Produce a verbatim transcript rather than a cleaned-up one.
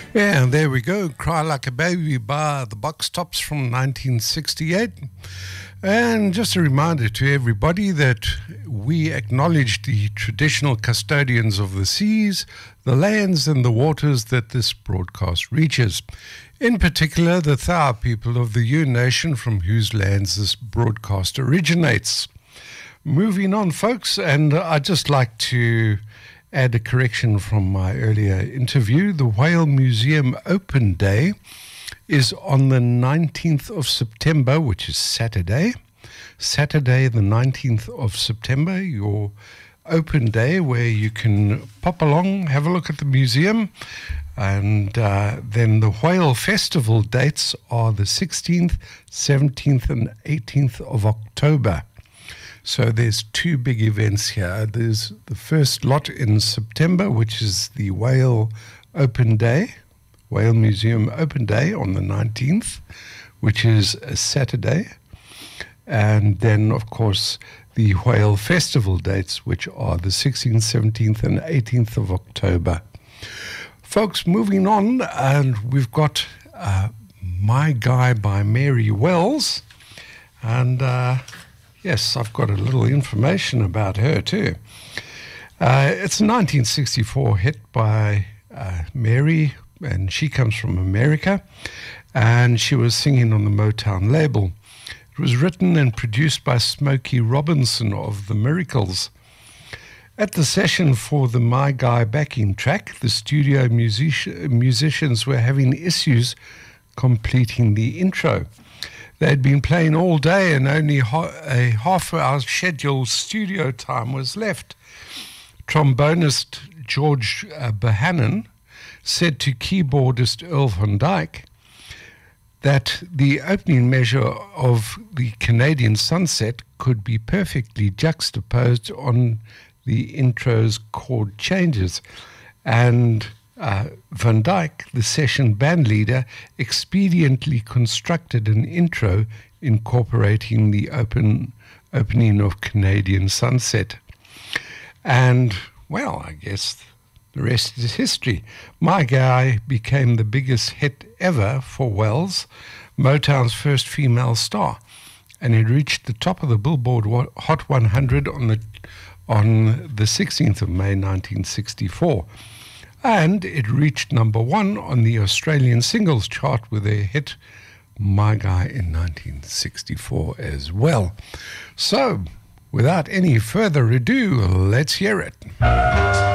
Yeah, and there we go. Cry Like a Baby by the Box Tops from nineteen sixty-eight. And just a reminder to everybody that we acknowledge the traditional custodians of the seas, the lands and the waters that this broadcast reaches. In particular, the Thao people of the Yu Nation from whose lands this broadcast originates. Moving on, folks, and I'd just like to add a correction from my earlier interview. The Whale Museum Open Day is on the nineteenth of September, which is Saturday. Saturday, the nineteenth of September, your open day where you can pop along, have a look at the museum. And uh, then the Whale Festival dates are the sixteenth, seventeenth, and eighteenth of October. So there's two big events here. There's the first lot in September, which is the Whale Open Day, Whale Museum Open Day on the nineteenth, which is a Saturday. And then, of course, the Whale Festival dates, which are the sixteenth, seventeenth, and eighteenth of October. Folks, moving on, and we've got uh, My Guy by Mary Wells. And... Uh, Yes, I've got a little information about her too. Uh, it's a nineteen sixty-four hit by uh, Mary, and she comes from America, and she was singing on the Motown label. It was written and produced by Smokey Robinson of The Miracles. At the session for the My Guy backing track, the studio music- musicians were having issues completing the intro. They'd been playing all day and only ha- a half-hour scheduled studio time was left. Trombonist George uh, Bohannon said to keyboardist Earl Van Dyke that the opening measure of the Canadian Sunset could be perfectly juxtaposed on the intro's chord changes. And Uh, Van Dyke, the session band leader, expediently constructed an intro incorporating the open opening of Canadian Sunset. And, well, I guess the rest is history. My Guy became the biggest hit ever for Wells, Motown's first female star, and it reached the top of the Billboard Hot one hundred on the, on the sixteenth of May nineteen sixty-four. And it reached number one on the Australian singles chart with their hit My Guy in nineteen sixty-four as well. So, without any further ado, let's hear it.